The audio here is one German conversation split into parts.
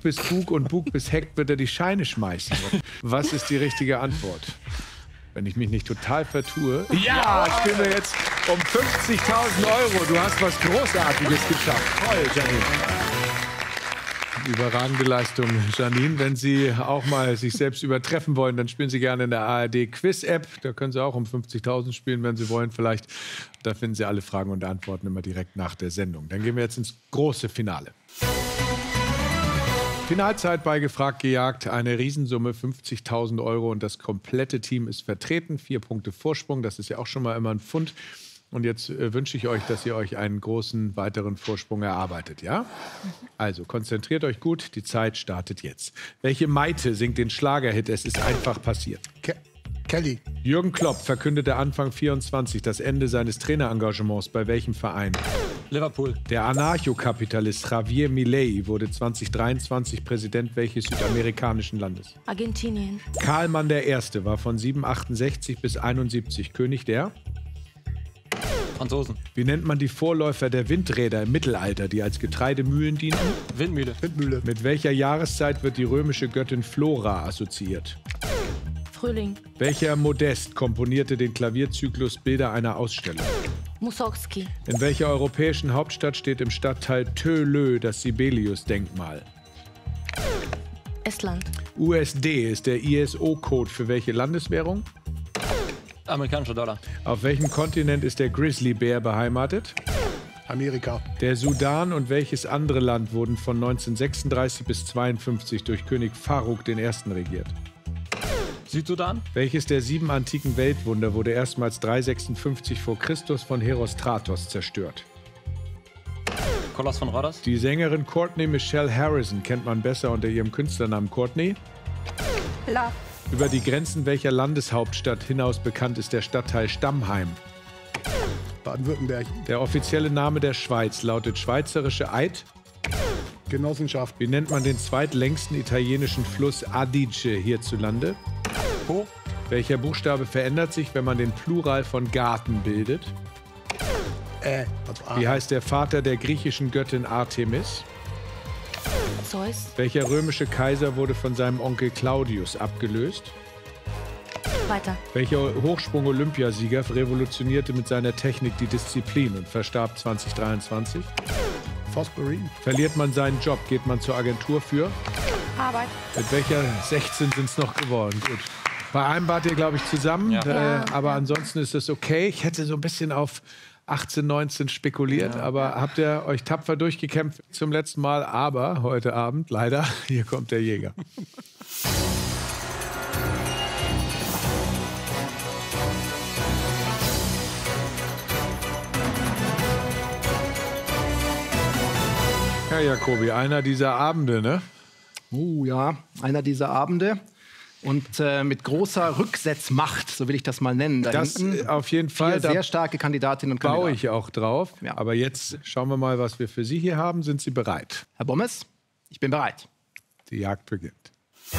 bis Bug und Bug bis Heck wird er die Scheine schmeißen. Was ist die richtige Antwort? Wenn ich mich nicht total vertue. Ja, spielen wir jetzt um 50.000 Euro. Du hast was Großartiges geschafft. Toll, Janine. Überragende Leistung, Janine. Wenn Sie auch mal sich selbst übertreffen wollen, dann spielen Sie gerne in der ARD-Quiz-App. Da können Sie auch um 50.000 spielen, wenn Sie wollen vielleicht. Da finden Sie alle Fragen und Antworten immer direkt nach der Sendung. Dann gehen wir jetzt ins große Finale. Finalzeit bei Gefragt gejagt, eine Riesensumme, 50.000 Euro und das komplette Team ist vertreten. 4 Punkte Vorsprung, das ist ja auch schon mal immer ein Pfund. Und jetzt wünsche ich euch, dass ihr euch einen großen weiteren Vorsprung erarbeitet, ja? Also konzentriert euch gut, die Zeit startet jetzt. Welche Maite singt den Schlagerhit "Es ist einfach passiert"? Kelly. Jürgen Klopp verkündete Anfang 24 das Ende seines Trainerengagements bei welchem Verein? Liverpool. Der Anarchokapitalist Javier Milei wurde 2023 Präsident welches südamerikanischen Landes? Argentinien. Karl Mann I. war von 768 bis 71 König der? Franzosen. Wie nennt man die Vorläufer der Windräder im Mittelalter, die als Getreidemühlen dienten? Windmühle. Mit welcher Jahreszeit wird die römische Göttin Flora assoziiert? Frühling. Welcher Modest komponierte den Klavierzyklus Bilder einer Ausstellung? Mussorgsky. In welcher europäischen Hauptstadt steht im Stadtteil Töölö das Sibelius-Denkmal? Estland. USD ist der ISO-Code für welche Landeswährung? Amerikanischer Dollar. Auf welchem Kontinent ist der Grizzlybär beheimatet? Amerika. Der Sudan und welches andere Land wurden von 1936 bis 1952 durch König Faruk I. regiert? Südsudan. Welches der 7 antiken Weltwunder wurde erstmals 356 vor Christus von Herostratos zerstört? Koloss von Rhodos. Die Sängerin Courtney Michelle Harrison kennt man besser unter ihrem Künstlernamen Courtney. Love. Über die Grenzen welcher Landeshauptstadt hinaus bekannt ist der Stadtteil Stammheim? Baden-Württemberg. Der offizielle Name der Schweiz lautet Schweizerische Eid. Genossenschaft. Wie nennt man den zweitlängsten italienischen Fluss Adige hierzulande? Po. Welcher Buchstabe verändert sich, wenn man den Plural von Garten bildet? Also A. Wie heißt der Vater der griechischen Göttin Artemis? Zeus. Welcher römische Kaiser wurde von seinem Onkel Claudius abgelöst? Weiter. Welcher Hochsprung-Olympiasieger revolutionierte mit seiner Technik die Disziplin und verstarb 2023? Fosbury. Verliert man seinen Job, geht man zur Agentur für? Arbeit. Mit welcher 16 sind es noch geworden? Gut. Bei einem wart ihr, glaube ich, zusammen, Ja. aber ansonsten ist es okay. Ich hätte so ein bisschen auf 18, 19 spekuliert, aber habt ihr euch tapfer durchgekämpft zum letzten Mal. Aber heute Abend, leider, hier kommt der Jäger. Ja, Jacobi, einer dieser Abende, ne? Ja, einer dieser Abende. Und mit großer Rücksetzmacht, so will ich das mal nennen. Da Das hinten auf jeden Fall. 4 Da sehr starke Kandidatinnen und baue Kandidaten. ich auch drauf. Ja. Aber jetzt schauen wir mal, was wir für Sie hier haben. Sind Sie bereit? Herr Bommes, ich bin bereit. Die Jagd beginnt. Sie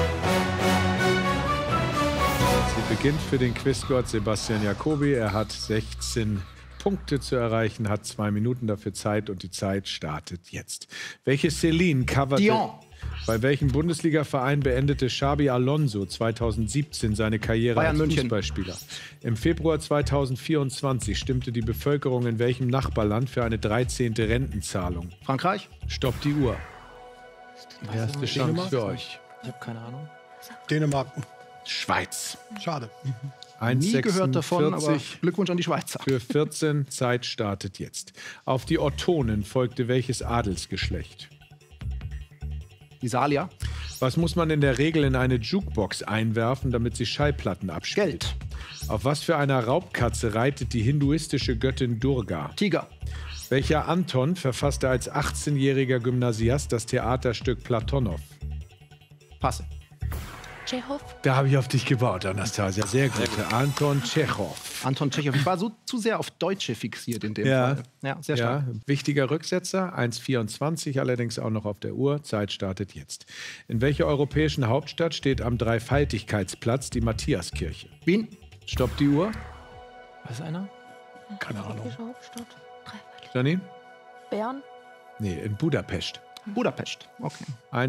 beginnt für den Quizgott Sebastian Jacobi. Er hat 16 Punkte zu erreichen, hat 2 Minuten dafür Zeit und die Zeit startet jetzt. Welche Celine coverte... Dion. Bei welchem Bundesliga-Verein beendete Xabi Alonso 2017 seine Karriere Bayern als München. Fußballspieler? Im Februar 2024 stimmte die Bevölkerung in welchem Nachbarland für eine 13. Rentenzahlung? Frankreich? Stoppt die Uhr. Erste Chance für euch. Ich habe keine Ahnung. Dänemark. Schweiz. Schade. Nie gehört davon, aber 1,46 Glückwunsch an die Schweizer. für 14. Zeit startet jetzt. Auf die Ottonen folgte welches Adelsgeschlecht? Die Salier? Was muss man in der Regel in eine Jukebox einwerfen, damit sie Schallplatten abspielt? Geld. Auf was für einer Raubkatze reitet die hinduistische Göttin Durga? Tiger. Welcher Anton verfasste als 18-jähriger Gymnasiast das Theaterstück Platonow? Passe. Tschechow. Da habe ich auf dich gebaut, Anastasia. Sehr gut. Anton Tschechow. Anton Tschechow. Ich war so zu sehr auf Deutsche fixiert in dem Fall. Ja, sehr stark. Ja, wichtiger Rücksetzer, 1,24 allerdings auch noch auf der Uhr. Zeit startet jetzt. In welcher europäischen Hauptstadt steht am Dreifaltigkeitsplatz die Matthiaskirche? Wien? Stoppt die Uhr. Weiß einer? Keine Ahnung. Europäische Hauptstadt. Dreifaltig. Janine? Bern. Nee, in Budapest. Budapest. Okay.